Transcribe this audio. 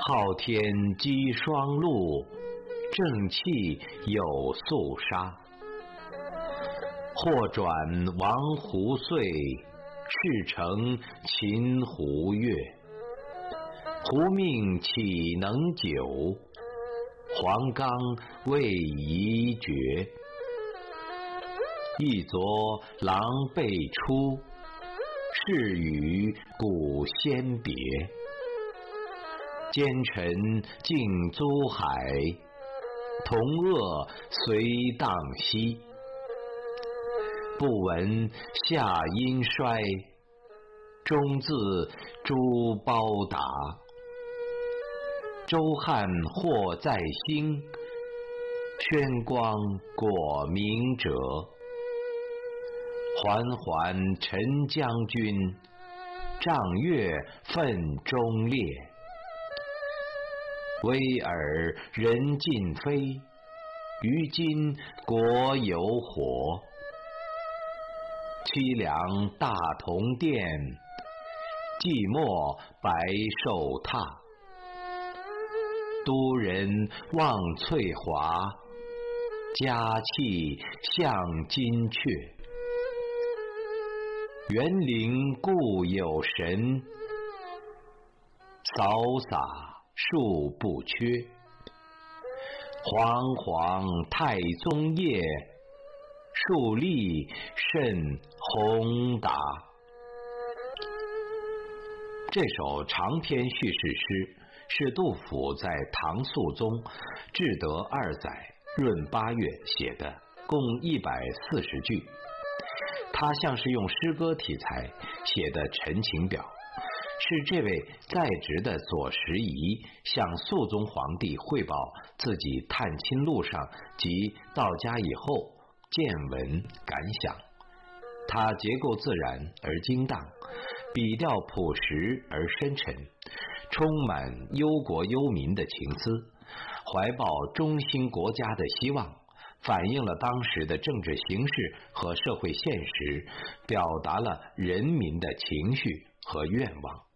昊天积霜露，正气有肃杀。或转王胡岁，事成秦胡月。胡命岂能久？黄冈未宜绝。一昨狼狈出，是与古先别。奸臣尽租海，同恶随荡息。不闻夏阴衰，终自诸包达。周汉或在兴，宣光果明者。缓缓陈将军，仗月奋忠烈。威尔人尽非，于今国有火。凄凉大同殿，寂寞白寿榻。都人望翠华，佳气向金阙。园林固有神，扫洒数不缺。煌煌太宗业，树立甚宏达。这首长篇叙事诗是杜甫在唐肃宗至德2载闰8月写的，共140句。他像是用诗歌题材写的陈情表，是这位在职的左拾遗向肃宗皇帝汇报自己探亲路上及到家以后见闻感想。它结构自然而精当，笔调朴实而深沉，充满忧国忧民的情思，怀抱中兴国家的希望，反映了当时的政治形势和社会现实，表达了人民的情绪和愿望。